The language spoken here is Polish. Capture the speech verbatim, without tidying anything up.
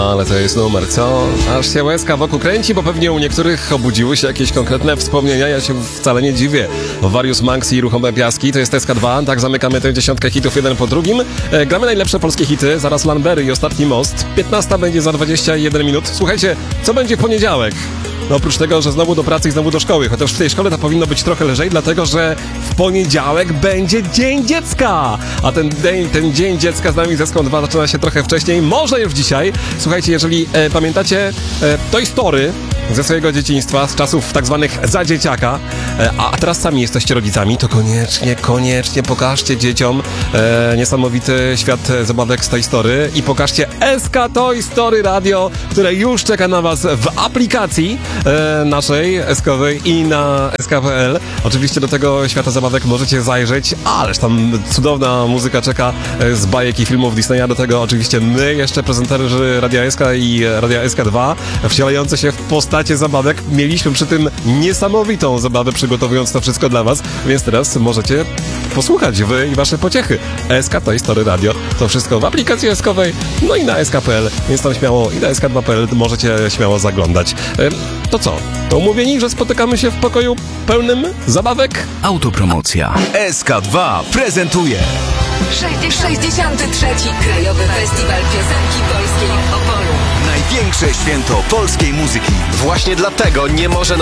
Ale to jest numer, co? Aż się łezka wokół kręci, bo pewnie u niektórych obudziły się jakieś konkretne wspomnienia. Ja się wcale nie dziwię. Warius Manx i Ruchome Piaski, to jest S K dwa. Tak zamykamy tę dziesiątkę hitów jeden po drugim. E, gramy najlepsze polskie hity, zaraz Lambery i Ostatni Most. piętnasta będzie za dwadzieścia jeden minut. Słuchajcie, co będzie w poniedziałek? No oprócz tego, że znowu do pracy i znowu do szkoły, chociaż w tej szkole to powinno być trochę lżej, dlatego że w poniedziałek będzie Dzień Dziecka, a ten, dzień, ten Dzień Dziecka z nami z S K dwa zaczyna się trochę wcześniej, może już dzisiaj. Słuchajcie, jeżeli e, pamiętacie e, Toy Story ze swojego dzieciństwa, z czasów tak zwanych za dzieciaka, e, a teraz sami jesteście rodzicami, to koniecznie, koniecznie pokażcie dzieciom e, niesamowity świat zabawek z Toy Story i pokażcie S K Toy Story Radio, które już czeka na was w aplikacji e, naszej eskowej i na S K kropka P L. Oczywiście do tego świata zabawek możecie zajrzeć, ależ tam cudowna muzyka czeka e, z bajek i filmów Disneya. Do tego oczywiście my, jeszcze prezenterzy Radia S K i Radia S K dwa, wcielające się w postacie zabawek. Mieliśmy przy tym niesamowitą zabawę, przygotowując to wszystko dla was, więc teraz możecie posłuchać wy i wasze pociechy. S K Toy Story Radio. To wszystko w aplikacji eskowej, no i na S K kropka P L, więc tam śmiało i na S K dwa kropka P L możecie śmiało zaglądać. E, to co? To umówieni, że spotykamy się w pokoju pełnym zabawek? Autopromocja. S K dwa prezentuje sześćdziesiąty trzeci Krajowy Festiwal Piosenki Polskiej w Opolu. największe święto polskiej muzyki. Właśnie dlatego nie może